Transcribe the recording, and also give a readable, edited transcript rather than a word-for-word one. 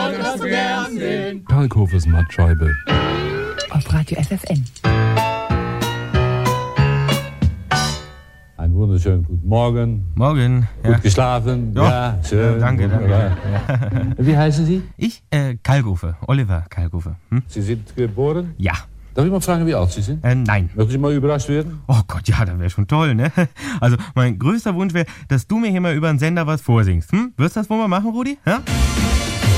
das Fernsehen. Kalkhofes Mattscheibe. Auf Radio FFN. Einen wunderschönen guten Morgen. Morgen. Gut geschlafen? Ja, schön. danke. Ja. Wie heißen Sie? Ich, Kalkofe. Oliver Kalkofe. Sie sind geboren? Ja. Darf ich mal fragen, wie alt Sie sind? Nein. Möchten Sie mal überrascht werden? Oh Gott, ja, das wäre schon toll, ne? Also, mein größter Wunsch wäre, dass du mir hier mal über den Sender was vorsingst. Wirst du das wohl mal machen, Rudi? Ja?